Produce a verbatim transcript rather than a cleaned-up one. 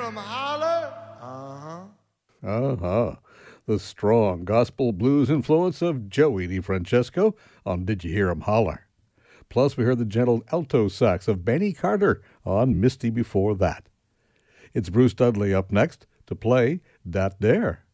'em holler? Uh-huh. Uh-huh. The strong gospel blues influence of Joey DeFrancesco on Did You Hear 'Em Holler? Plus, we heard the gentle alto sax of Benny Carter on Misty before that. It's Bruce Dudley up next to play Dat Dare.